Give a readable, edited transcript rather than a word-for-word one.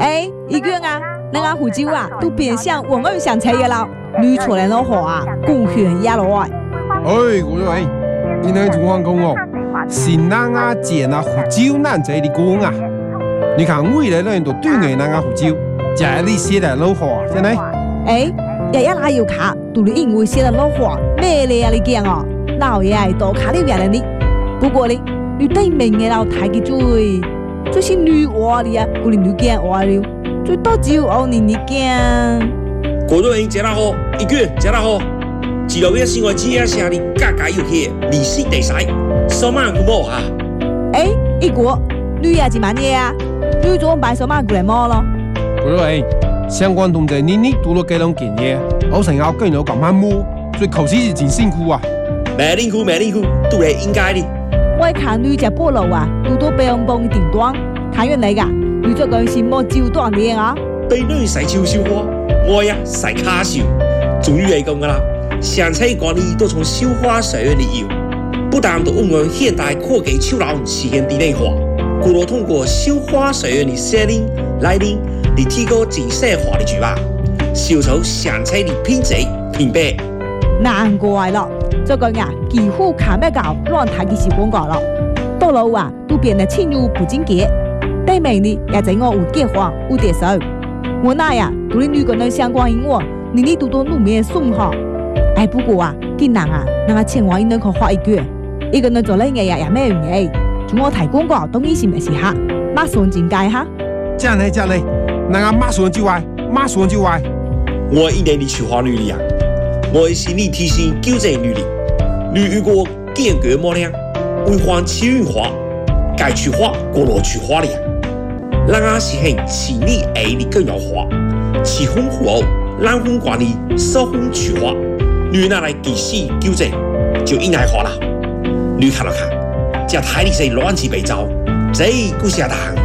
哎，一个啊，那个胡椒啊，都变相我们想吃的了。你出来的话，贡献也来。 哎，我说哎，你那情况讲哦，新人啊、剪啊、胡椒那这里讲啊，你看未来人都对眼那个胡椒，家里写的老话，真的。 哎，爷爷哪有卡？都你因为写的老话，咩嚟啊？你讲哦，老爷係多卡你原來你。不過你對面嘅老太嘅最是女娃哩啊，古你女見娃了，最多只有我你見。 果肉人食得好，一個食得好，只要要生活只要下你家家有氣，利息地使，手慢古冇啊。 哎，一個女啊，幾萬嘢啊？女做買手慢過嚟摸咯。 果肉人相關同志，你讀了幾種經驗，我成日跟人講慢摸，所以考試是真辛苦啊。 沒辛苦，都係應該的。 我看女只菠蘿啊，都多俾人幫你頂端，睇完你噶，女做嗰陣時冇照多人嘢啊。 俾女使悄悄花，我呀使卡笑，終於係咁噶啦。詳細管理都從繡花學院裡有，不但都運用現代科技手腦實現智能化，更都通過繡花學院的設定、來臨，嚟提高精細化的舉辦，繡出詳細的品質品牌。 難怪咯。這個呀，幾乎看不到亂睇嘅小廣告咯，到老啊都變得輕如不經結。對面呢也在我有結婚有點手，我那呀對你女個人相關因我，你都多努面送哈。哎不過啊，見人啊，那個錢話應該可花一個，一個人做呢嘢呀也咩用嘅，仲我睇廣告當然是咪是哈，馬上進階哈。 真係，那個馬上就來。 我一年的去花女呀，我心理提醒糾正女力。你如果見過冇靚，為還氣運花，該去花過落去花了。人家是很心理愛的更要花，氣風互毆，冷風管理，少風去花。你拿來及時糾正，就應該花了。你看了看，這台裡是亂七八糟，這個下當。